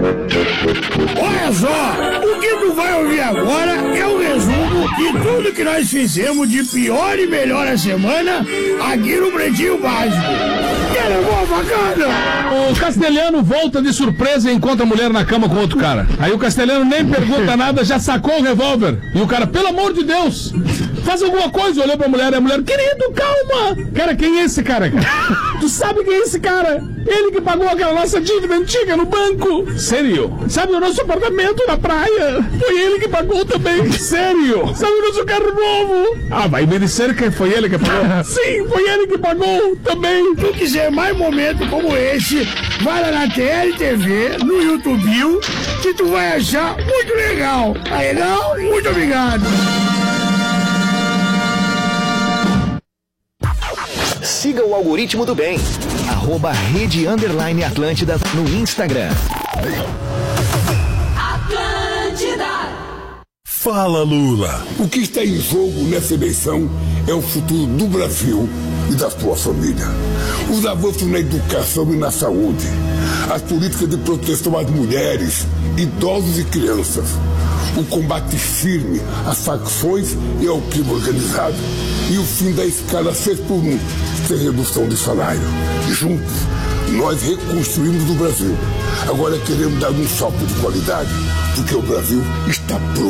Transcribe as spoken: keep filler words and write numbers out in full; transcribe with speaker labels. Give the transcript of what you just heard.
Speaker 1: Olha só, o que tu vai ouvir agora é o resumo de tudo que nós fizemos de pior e melhor a semana aqui no Pretinho Básico. Era boa bacana.
Speaker 2: O Castelhano volta de surpresa e encontra a mulher na cama com outro cara. Aí o Castelhano nem pergunta nada, já sacou o revólver. E o cara, pelo amor de Deus, faz alguma coisa. Olhou pra mulher e a mulher, querido, calma. Cara, quem é esse cara? Tu sabe quem é esse cara? Ele que pagou aquela nossa dívida antiga no banco. Sério? Sabe o nosso apartamento na praia? Foi ele que pagou também. Sério? Sabe o nosso carro novo? Ah, vai me dizer que foi ele que pagou? Sim, foi ele que pagou também.
Speaker 1: Se tu quiser mais momentos como esse, vai lá na T L T V, no YouTube, que tu vai achar muito legal. Tá legal? Muito obrigado.
Speaker 3: Siga o algoritmo do bem. Arroba Rede Underline Atlântida no Instagram.
Speaker 4: Atlântida.
Speaker 5: Fala, Lula. O que está em jogo nessa eleição é o futuro do Brasil e da sua família. Os avanços na educação e na saúde. As políticas de proteção às mulheres, idosos e crianças. O combate firme às facções e ao crime organizado. E o fim da escala seis por um, sem redução de salário. Juntos, nós reconstruímos o Brasil. Agora queremos dar um salto de qualidade, porque o Brasil está pronto.